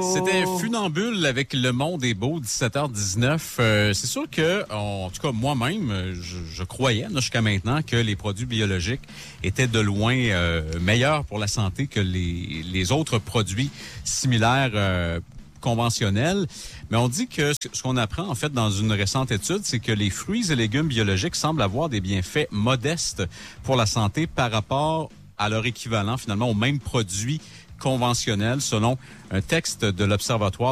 C'était Funambule avec Le Monde est beau, 17h19. C'est sûr que, en tout cas, moi-même, je croyais jusqu'à maintenant que les produits biologiques étaient de loin meilleurs pour la santé que les autres produits similaires conventionnels. Mais on dit que ce qu'on apprend, en fait, dans une récente étude, c'est que les fruits et légumes biologiques semblent avoir des bienfaits modestes pour la santé par rapport à leur équivalent, finalement, aux mêmes produits conventionnels, selon un texte de l'Observatoire